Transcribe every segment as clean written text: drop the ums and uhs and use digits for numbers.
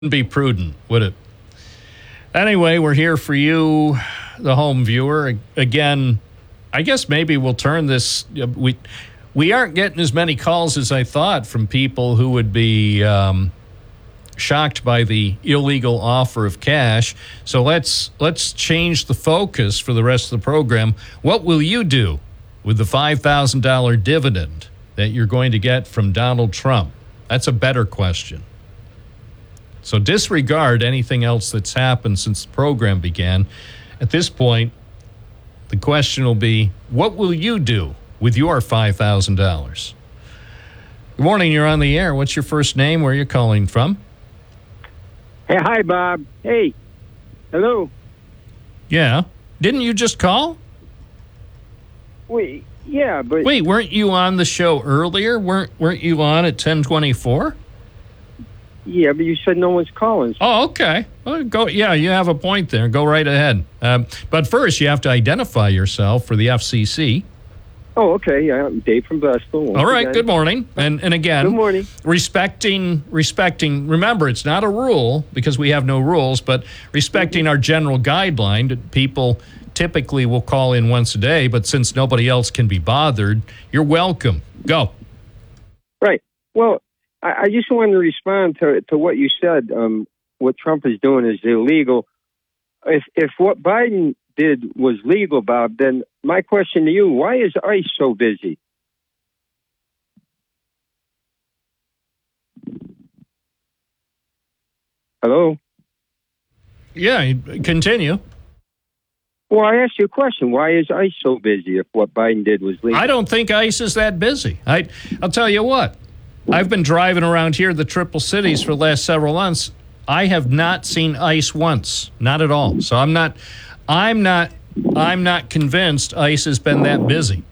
Be prudent, would it? Anyway, we're here for you, the home viewer. Again, I guess maybe we'll turn this. We aren't getting as many calls as I thought from people who would be shocked by the illegal offer of cash. So let's change the focus for the rest of the program. What will you do with the $5,000 dividend that you're going to get from Donald Trump? That's a better question. So disregard anything else that's happened since the program began. At this point, the question will be, what will you do with your $5,000? Good morning, you're on the air. What's your first name? Where are you calling from? Hey, hi, Bob. Hey, hello. Yeah. Didn't you just call? Wait, yeah, but... Wait, weren't you on the show earlier? Weren't you on at 10:24? Yeah, but you said no one's calling. Oh, okay. Well, go. Yeah, you have a point there. Go right ahead. But first, you have to identify yourself for the FCC. Oh, okay. Yeah, I'm Dave from Bristol. All right. Good morning. And again, good morning. Respecting. Remember, it's not a rule because we have no rules, but respecting our general guideline that people typically will call in once a day. But since nobody else can be bothered, you're welcome. Go. Right. Well, I just wanted to respond to what you said. What Trump is doing is illegal. If what Biden did was legal, Bob, then my question to you, why is ICE so busy? Hello? Yeah, continue. Well, I asked you a question. Why is ICE so busy if what Biden did was legal? I don't think ICE is that busy. I'll tell you what. I've been driving around here, the Triple Cities, for the last several months. I have not seen ICE once, not at all. So I'm not convinced ICE has been that busy.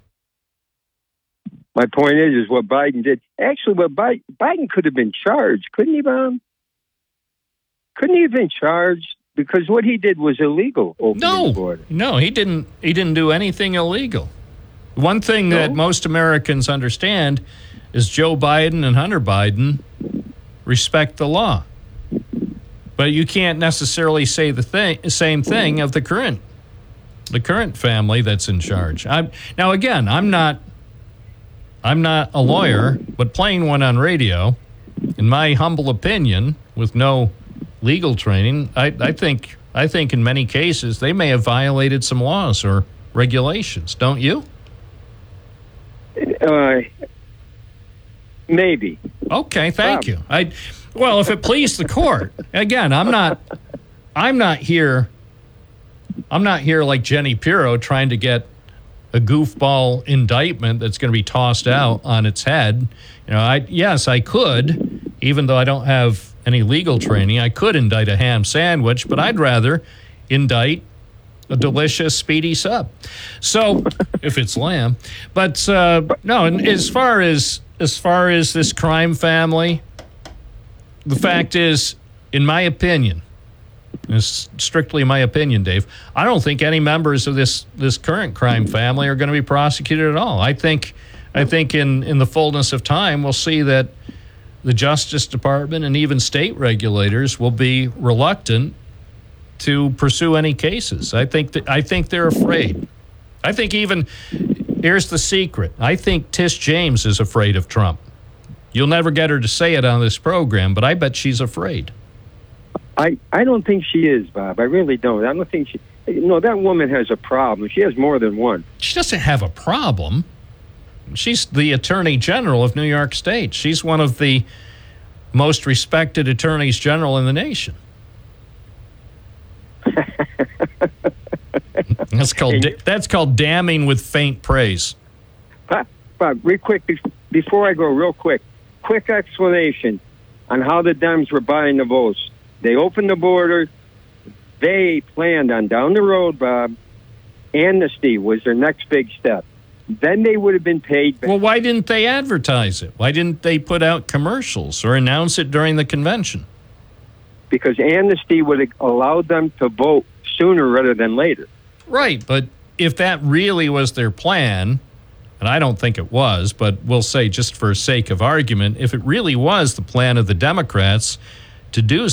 My point is what Biden did. Actually, what Biden could have been charged, couldn't he, Bob? Couldn't he have been charged? Because what he did was illegal. No, he didn't. He didn't do anything illegal. One thing that most Americans understand is Joe Biden and Hunter Biden respect the law. But you can't necessarily say the same thing of the current family that's in charge. Now, again, I'm not a lawyer, but playing one on radio, in my humble opinion, with no legal training, I think in many cases they may have violated some laws or regulations. Don't you? Maybe. Okay, thank you. Well, if it pleased the court. Again, I'm not here like Jenny Pirro trying to get a goofball indictment that's going to be tossed out on its head. Yes, I could, even though I don't have any legal training, I could indict a ham sandwich, but I'd rather indict a delicious speedy sub. So, if it's lamb. But no, and as far as this crime family, the fact is, in my opinion, it's strictly my opinion, Dave, I don't think any members of this current crime family are going to be prosecuted at all. I think in the fullness of time, we'll see that the Justice Department and even state regulators will be reluctant to pursue any cases. I think they're afraid. I think even, here's the secret, I think Tish James is afraid of Trump. You'll never get her to say it on this program, but I bet she's afraid. I don't think she is, Bob. I really don't. I don't think she... No, that woman has a problem. She has more than one. She doesn't have a problem. She's the Attorney General of New York State. She's one of the most respected attorneys general in the nation. That's called damning with faint praise. Bob, real quick, before I go, real quick explanation on how the Dems were buying the votes. They opened the border. They planned on down the road, Bob, amnesty was their next big step. Then they would have been paid back. Well, why didn't they advertise it? Why didn't they put out commercials or announce it during the convention? Because amnesty would have allowed them to vote sooner rather than later. Right, but if that really was their plan, and I don't think it was, but we'll say just for sake of argument, if it really was the plan of the Democrats to do